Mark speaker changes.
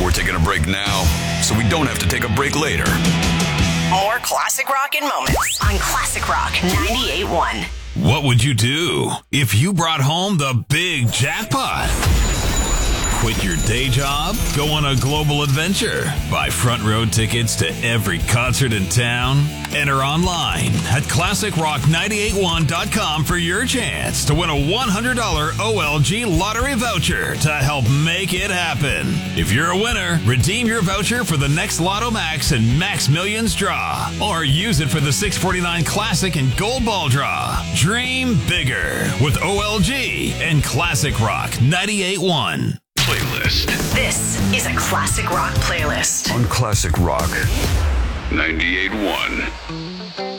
Speaker 1: We're taking a break now, so we don't have to take a break later.
Speaker 2: More classic rock and moments on Classic Rock 98.1.
Speaker 3: What would you do if you brought home the big jackpot? Quit your day job? Go on a global adventure? Buy front row tickets to every concert in town? Enter online at ClassicRock981.com for your chance to win a $100 OLG lottery voucher to help make it happen. If you're a winner, redeem your voucher for the next Lotto Max and Max Millions draw, or use it for the 649 Classic and Gold Ball draw. Dream bigger with OLG and Classic Rock 98.1.
Speaker 1: Playlist.
Speaker 2: This is a Classic Rock playlist
Speaker 1: On Classic Rock 98.1.